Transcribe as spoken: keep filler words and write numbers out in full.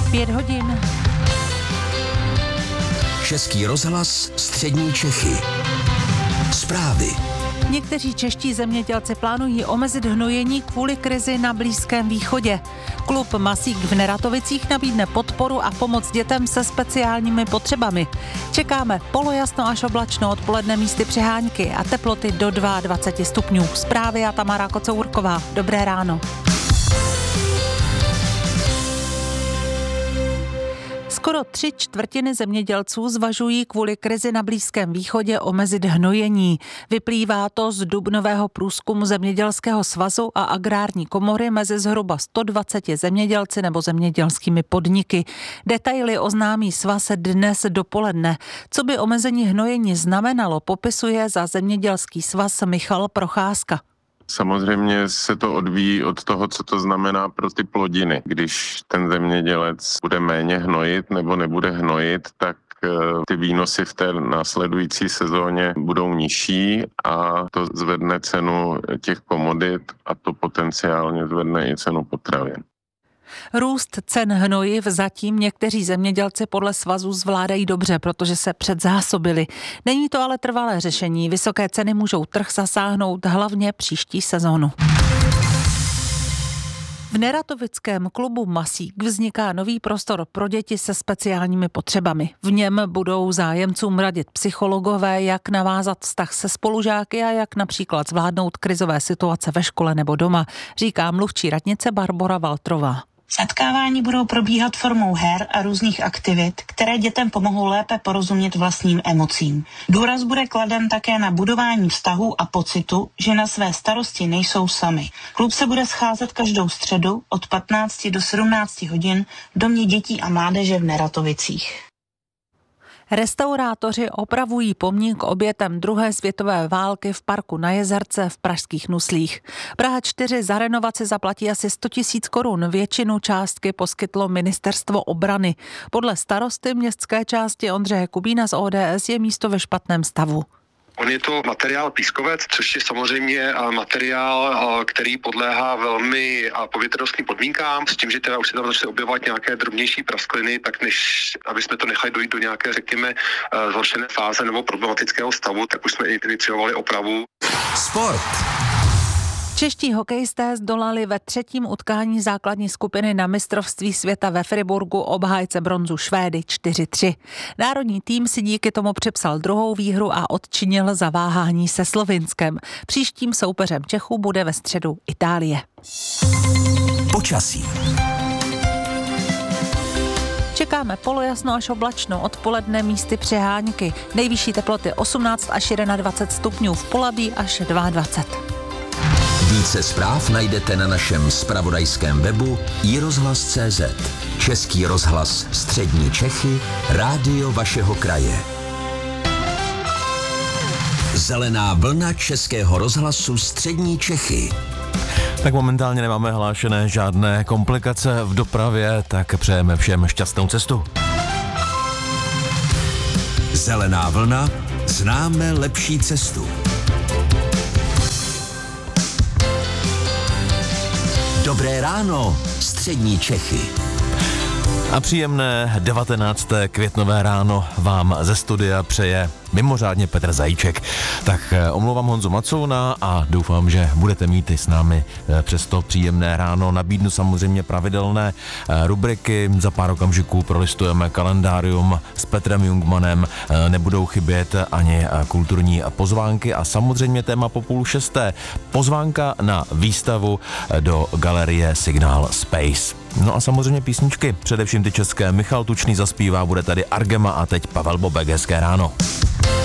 Pět hodin. Český rozhlas, střední Čechy. Zprávy. Někteří čeští zemědělci plánují omezit hnojení kvůli krizi na Blízkém východě. Klub Masík v Neratovicích nabídne podporu a pomoc dětem se speciálními potřebami. Čekáme polojasno až oblačno, odpoledne místy přehánky a teploty do dvacet dva stupňů. Zprávy a Tamara Kocourková. Dobré ráno. Skoro tři čtvrtiny zemědělců zvažují kvůli krizi na Blízkém východě omezit hnojení. Vyplývá to z dubnového průzkumu Zemědělského svazu a Agrární komory mezi zhruba sto dvaceti zemědělci nebo zemědělskými podniky. Detaily oznámí svaz dnes dopoledne. Co by omezení hnojení znamenalo, popisuje za Zemědělský svaz Michal Procházka. Samozřejmě se to odvíjí od toho, co to znamená pro ty plodiny. Když ten zemědělec bude méně hnojit nebo nebude hnojit, tak ty výnosy v té následující sezóně budou nižší a to zvedne cenu těch komodit a to potenciálně zvedne i cenu potravin. Růst cen hnojiv zatím někteří zemědělci podle svazu zvládají dobře, protože se předzásobili. Není to ale trvalé řešení. Vysoké ceny můžou trh zasáhnout hlavně příští sezónu. V neratovickém klubu Masík vzniká nový prostor pro děti se speciálními potřebami. V něm budou zájemcům radit psychologové, jak navázat vztah se spolužáky a jak například zvládnout krizové situace ve škole nebo doma, říká mluvčí radnice Barbora Waltrová. Setkávání budou probíhat formou her a různých aktivit, které dětem pomohou lépe porozumět vlastním emocím. Důraz bude kladen také na budování vztahu a pocitu, že na své starosti nejsou sami. Klub se bude scházet každou středu od patnácti do sedmnácti hodin v domě dětí a mládeže v Neratovicích. Restaurátoři opravují pomník obětem druhé světové války v parku na Jezerce v pražských Nuslích. Praha čtyři za renovaci zaplatí asi sto tisíc korun. Většinu částky poskytlo Ministerstvo obrany. Podle starosty městské části Ondřeje Kubína z O D S je místo ve špatném stavu. On je to materiál pískovec, což je samozřejmě materiál, který podléhá velmi povětrnostním podmínkám, s tím, že teda už se tam začne objevovat nějaké drobnější praskliny, tak než aby jsme to nechali dojít do nějaké, řekněme, zhoršené fáze nebo problematického stavu, tak už jsme iniciovali opravu. Sport. Čeští hokejisté zdolali ve třetím utkání základní skupiny na mistrovství světa ve Friburgu obhájce bronzu Švédy čtyři tři. Národní tým si díky tomu připsal druhou výhru a odčinil zaváhání se Slovinskem. Příštím soupeřem Čechů bude ve středu Itálie. Počasí. Čekáme polojasno až oblačno, odpoledne místy přehánky. Nejvyšší teploty osmnáct až dvacet jedna stupňů, v Polabí až dvacet dva. Více zpráv najdete na našem zpravodajském webu i rozhlas tečka cé zet. Český rozhlas střední Čechy, rádio vašeho kraje. Zelená vlna Českého rozhlasu střední Čechy. Tak momentálně nemáme hlášené žádné komplikace v dopravě, tak přejeme všem šťastnou cestu. Zelená vlna, známe lepší cestu. Dobré ráno, střední Čechy. A příjemné devatenácté květnové ráno vám ze studia přeje mimořádně Petr Zajíček. Tak omlouvám Honzu Macouna a doufám, že budete mít i s námi přesto příjemné ráno. Nabídnu samozřejmě pravidelné rubriky. Za pár okamžiků prolistujeme kalendárium s Petrem Jungmanem. Nebudou chybět ani kulturní pozvánky a samozřejmě téma po půl šesté. Pozvánka na výstavu do galerie Signál Space. No a samozřejmě písničky, především ty české. Michal Tučný zaspívá, bude tady Argema a teď Pavel Bobek. Hezké ráno.